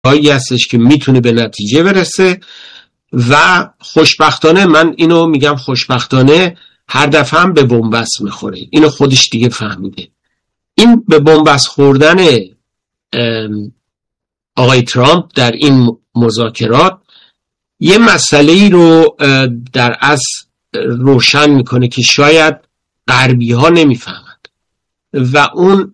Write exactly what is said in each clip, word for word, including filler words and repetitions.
هایی هستش که میتونه به نتیجه برسه و خوشبختانه، من اینو میگم خوشبختانه، هر دفعه هم به بنبست میخوره. اینو خودش دیگه فهمیده. این به بنبست خوردن آقای ترامپ در این مذاکرات یه مسئله ای رو در اصل روشن میکنه که شاید غربی ها نمیفهمند و اون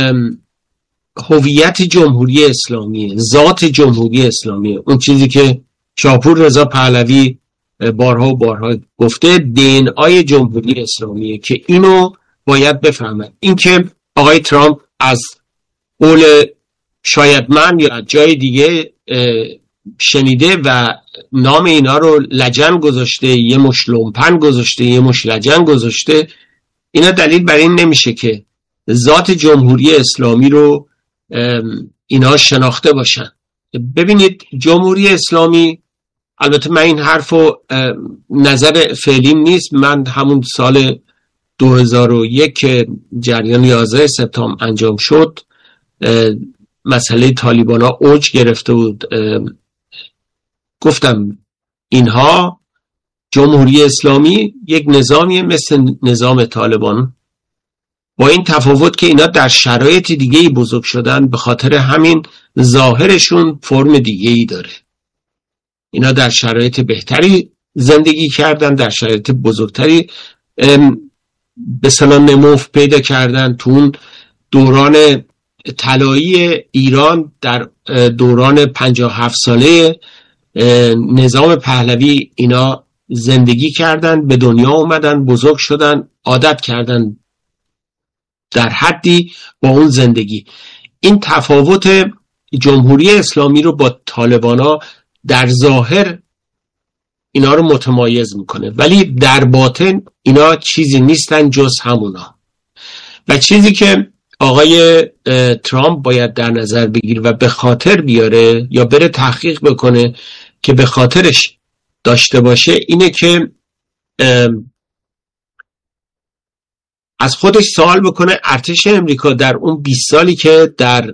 هویت جمهوری اسلامی، ذات جمهوری اسلامی، اون چیزی که شاپور رضا پهلوی بارها و بارها گفته، دی ان آی جمهوری اسلامیه که اینو باید بفهمند. این که آقای ترامپ از قول شاید من یا جای دیگه شنیده و نام اینا رو لجن گذاشته، یه مش لومپن گذاشته، یه مش لجن گذاشته، اینا دلیل بر این نمیشه که ذات جمهوری اسلامی رو اینا شناخته باشن. ببینید جمهوری اسلامی، البته من این حرفو نظر فعلیم نیست، من همون سال دو هزار و یک که جریان یازده سپتامبر انجام شد، مسئله طالبان ها اوج گرفته بود، گفتم اینها جمهوری اسلامی یک نظامی مثل نظام طالبان، با این تفاوت که اینا در شرایط دیگه‌ای بزرگ شدن، به خاطر همین ظاهرشون فرم دیگه‌ای داره. اینا در شرایط بهتری زندگی کردن، در شرایط بزرگتری به سلام نمو پیدا کردن. تو اون دوران طلایی ایران، در دوران پنجاه و هفت ساله نظام پهلوی، اینا زندگی کردن، به دنیا اومدن، بزرگ شدن، عادت کردن در حدی با اون زندگی. این تفاوت جمهوری اسلامی رو با طالبانا در ظاهر اینا رو متمایز میکنه، ولی در باطن اینا چیزی نیستن جز همونا. و چیزی که آقای ترامپ باید در نظر بگیره و به خاطر بیاره یا بره تحقیق بکنه که به خاطرش داشته باشه، اینه که از خودش سوال بکنه ارتش امریکا در اون بیست سالی که در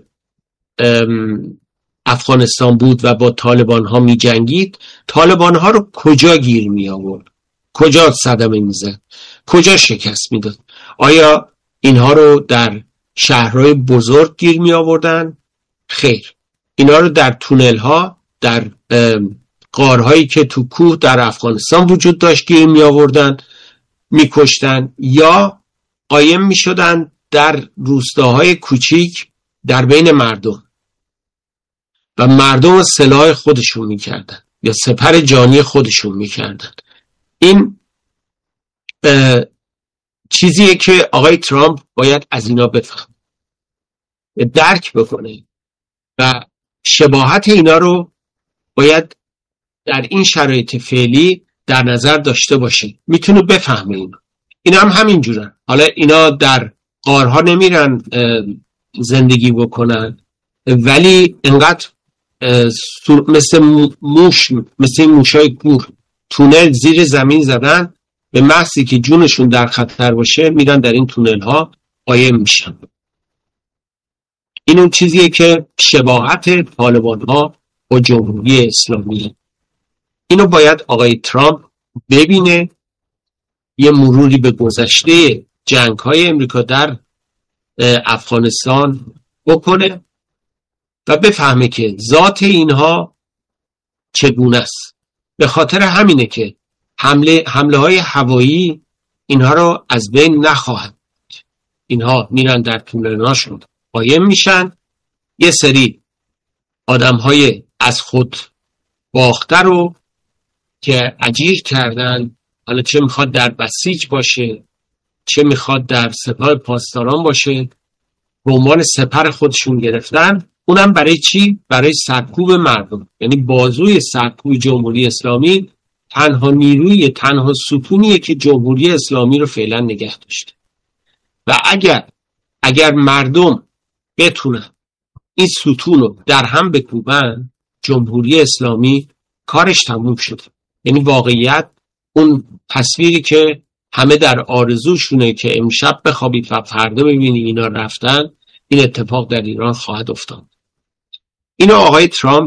افغانستان بود و با طالبان ها می جنگید، طالبان ها رو کجا گیر می آورد، کجا صدمه می زد، کجا شکست می داد؟ آیا اینها رو در شهرهای بزرگ گیر می آوردن؟ خیر، اینا رو در تونل ها، در غارهایی که تو کوه در افغانستان وجود داشت گیر می آوردن، می کشتن، یا قایم می شدن در روستاهای کوچیک در بین مردم و مردم سلاح خودشون می کردن یا سپر جانی خودشون می کردن. این چیزیه که آقای ترامپ باید از اینا بفهم، درک بکنه و شباهت اینا رو باید در این شرایط فعلی در نظر داشته باشه، میتونه بفهمه اینو. اینا هم همین جورن. حالا اینا در غارها نمیرن زندگی بکنن، ولی انقدر مثل موش، مثل موشای کور تونل زیر زمین زدن، به محضی که جونشون در خطر باشه میرن در این تونل ها قایم میشن. این اون چیزیه که شباهت طالبان ها با جمهوری اسلامی. اینو باید آقای ترامپ ببینه، یه مروری به گذشته جنگ های امریکا در افغانستان بکنه و بفهمه که ذات اینها چگونه است. به خاطر همینه که حمله حمله های هوایی اینها رو از بین نخواهد. اینها میرن در تونل‌هاشون قایم میشن، یه سری آدم های از خود باخته رو که اجیر کردن، حالا چه میخواد در بسیج باشه، چه میخواد در سپاه پاسداران باشه، به عنوان سپر خودشون گرفتن. اونم برای چی؟ برای سرکوب مردم. یعنی بازوی سرکوب جمهوری اسلامی تنها نیروی، تنها ستونیه که جمهوری اسلامی رو فعلا نگه داشته. و اگر اگر مردم بتونن این ستون رو در هم بکوبن، جمهوری اسلامی کارش تموم شده. یعنی واقعیت اون تصویری که همه در آرزوشونه که امشب بخوابید و فردا ببینید اینا رفتن، این اتفاق در ایران خواهد افتاد. اینو آقای ترامپ